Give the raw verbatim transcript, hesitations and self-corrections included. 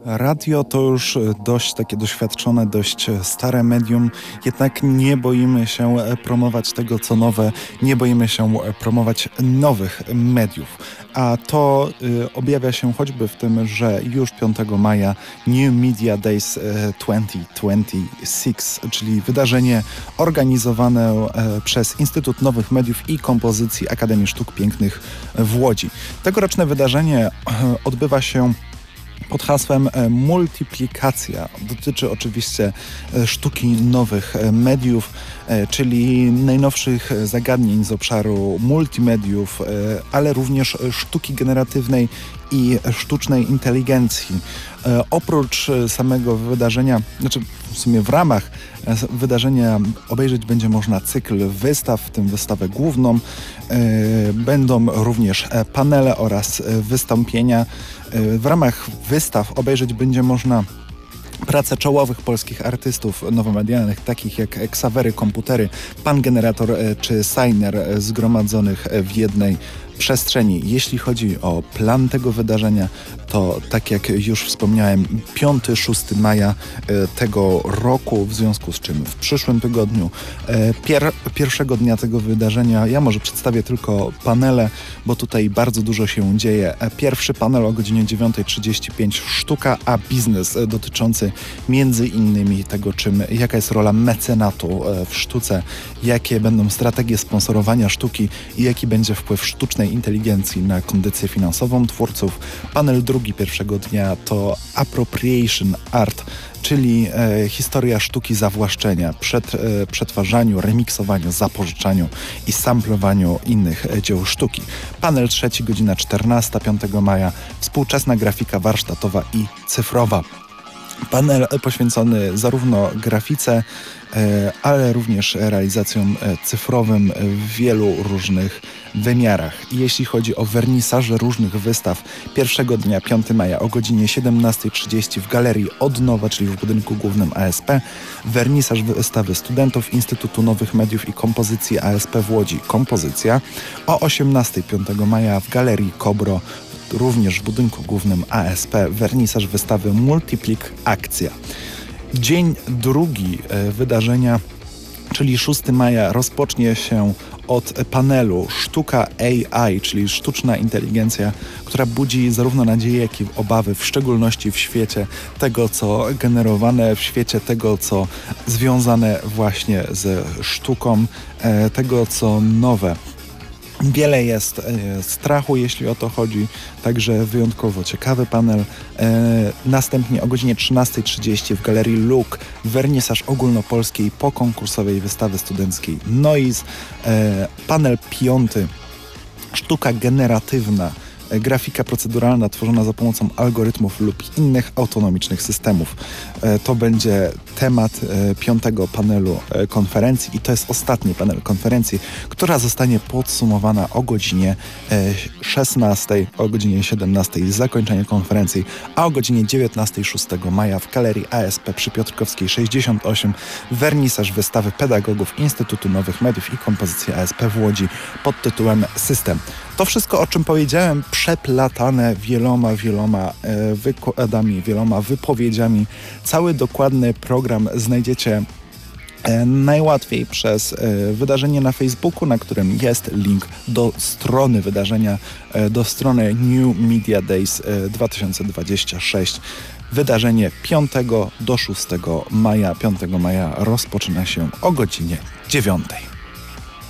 Radio to już dość takie doświadczone, dość stare medium, jednak nie boimy się promować tego, co nowe, nie boimy się promować nowych mediów. A to y, objawia się choćby w tym, że już piątego maja New Media Days dwa tysiące dwadzieścia sześć, czyli wydarzenie organizowane y, przez Instytut Nowych Mediów i Kompozycji Akademii Sztuk Pięknych w Łodzi. Tegoroczne wydarzenie y, odbywa się pod hasłem multiplikacja. Dotyczy oczywiście sztuki nowych mediów, czyli najnowszych zagadnień z obszaru multimediów, ale również sztuki generatywnej i sztucznej inteligencji. Oprócz samego wydarzenia, znaczy w sumie w ramach wydarzenia obejrzeć będzie można cykl wystaw, w tym wystawę główną. Będą również panele oraz wystąpienia. W ramach wystaw obejrzeć będzie można prace czołowych polskich artystów nowomedialnych, takich jak Xavery, Komputery, Pan Generator czy Signer, zgromadzonych w jednej przestrzeni. Jeśli chodzi o plan tego wydarzenia, to tak jak już wspomniałem, piątego szóstego maja tego roku, w związku z czym w przyszłym tygodniu, pier pierwszego dnia tego wydarzenia, ja może przedstawię tylko panele, bo tutaj bardzo dużo się dzieje. Pierwszy panel o godzinie dziewiątej trzydzieści pięć, sztuka a biznes, dotyczący między innymi tego, czym, jaka jest rola mecenatu w sztuce, jakie będą strategie sponsorowania sztuki i jaki będzie wpływ sztucznej inteligencji na kondycję finansową twórców. Panel drugi pierwszego dnia to Appropriation Art, czyli e, historia sztuki zawłaszczenia, przed, e, przetwarzaniu, remiksowaniu, zapożyczaniu i samplowaniu innych e, dzieł sztuki. Panel trzeci, godzina czternasta, piątego maja, współczesna grafika warsztatowa i cyfrowa. Panel poświęcony zarówno grafice, ale również realizacjom cyfrowym w wielu różnych wymiarach. I jeśli chodzi o wernisaże różnych wystaw, pierwszego dnia, piątego maja o godzinie siedemnasta trzydzieści w Galerii Odnowa, czyli w budynku głównym A S P, wernisaż wystawy studentów Instytutu Nowych Mediów i Kompozycji A S P w Łodzi Kompozycja. O osiemnastej piątego maja w Galerii Kobro, również w budynku głównym A S P, wernisaż wystawy Multiplik Akcja. Dzień drugi wydarzenia, czyli szóstego maja, rozpocznie się od panelu Sztuka A I, czyli sztuczna inteligencja, która budzi zarówno nadzieję, jak i obawy, w szczególności w świecie tego, co generowane, w świecie tego, co związane właśnie ze sztuką, tego, co nowe. Wiele jest e, strachu, jeśli o to chodzi, także wyjątkowo ciekawy panel. E, następnie o godzinie trzynastej trzydzieści w Galerii Luk wernisaż ogólnopolskiej pokonkursowej wystawy studenckiej Noise. E, panel piąty, sztuka generatywna, grafika proceduralna tworzona za pomocą algorytmów lub innych autonomicznych systemów. To będzie temat piątego panelu konferencji i to jest ostatni panel konferencji, która zostanie podsumowana o godzinie szesnastej, o godzinie siedemnastej zakończenie konferencji, a o godzinie dziewiętnastej szóstego maja w Galerii A S P przy Piotrkowskiej sześćdziesiąt osiem wernisaż wystawy pedagogów Instytutu Nowych Mediów i Kompozycji A S P w Łodzi pod tytułem System. To wszystko, o czym powiedziałem, przeplatane wieloma, wieloma e, wykładami, wieloma wypowiedziami. Cały dokładny program znajdziecie e, najłatwiej przez e, wydarzenie na Facebooku, na którym jest link do strony wydarzenia, e, do strony New Media Days e, dwa tysiące dwadzieścia sześć. Wydarzenie piątego do szóstego maja. piątego maja rozpoczyna się o godzinie dziewiątej.